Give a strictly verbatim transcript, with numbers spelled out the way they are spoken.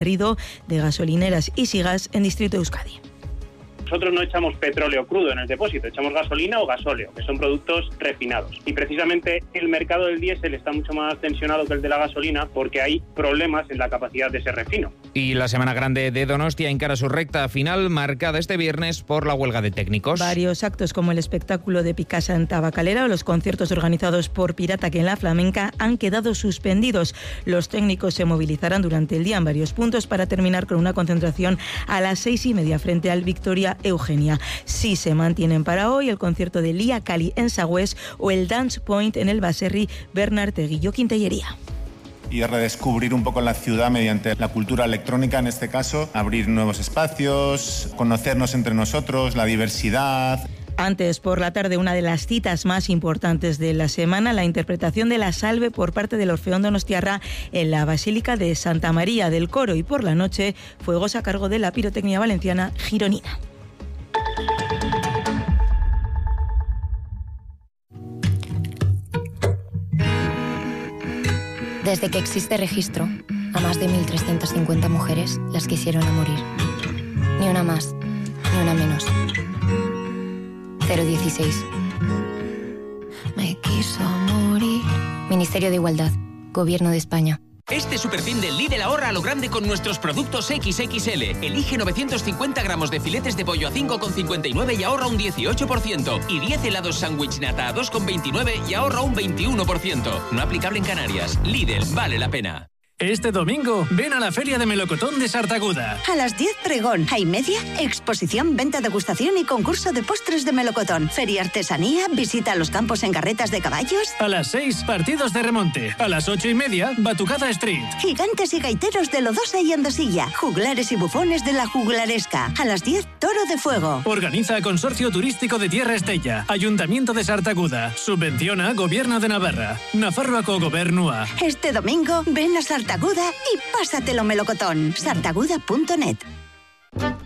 de gasolineras y Sigas en Distrito de Euskadi. Nosotros no echamos petróleo crudo en el depósito, echamos gasolina o gasóleo, que son productos refinados. Y precisamente el mercado del diésel está mucho más tensionado que el de la gasolina porque hay problemas en la capacidad de ese refino. Y la Semana Grande de Donostia encara su recta final, marcada este viernes por la huelga de técnicos. Varios actos como el espectáculo de Picasa en Tabacalera o los conciertos organizados por Pirataque en la Flamenca han quedado suspendidos. Los técnicos se movilizarán durante el día en varios puntos para terminar con una concentración a las seis y media frente al Victoria Eugenia. Sí se mantienen para hoy el concierto de Lía Cali en Sagüés o el Dance Point en el Baserri Bernard Teguillo Quintellería. Y redescubrir un poco la ciudad mediante la cultura electrónica, en este caso, abrir nuevos espacios, conocernos entre nosotros, la diversidad. Antes, por la tarde, una de las citas más importantes de la semana, la interpretación de la Salve por parte del Orfeón Donostiarra en la Basílica de Santa María del Coro, y por la noche, fuegos a cargo de la pirotecnia valenciana Gironina. Desde que existe registro, a más de mil trescientas cincuenta mujeres las quisieron a morir. Ni una más, ni una menos. cero dieciséis. Me quiso morir. Ministerio de Igualdad, Gobierno de España. Este superfin del Lidl ahorra a lo grande con nuestros productos equis equis ele. Elige novecientos cincuenta gramos de filetes de pollo a cinco con cincuenta y nueve y ahorra un dieciocho por ciento. Y diez helados sándwich nata a dos con veintinueve y ahorra un veintiuno por ciento. No aplicable en Canarias. Lidl, vale la pena. Este domingo, ven a la Feria de Melocotón de Sartaguda. A las diez, pregón. A y media, exposición, venta, degustación y concurso de postres de melocotón. Feria artesanía, visita a los campos en carretas de caballos. A las seis, partidos de remonte. A las ocho y media, Batucada Street. Gigantes y gaiteros de Lodosa y Andosilla. Juglares y bufones de la juglaresca. A las diez, toro de fuego. Organiza Consorcio Turístico de Tierra Estella. Ayuntamiento de Sartaguda. Subvenciona Gobierno de Navarra. Nafarroako Gobernua. Este domingo, ven a Sartaguda y pásatelo melocotón. sartaguda punto net.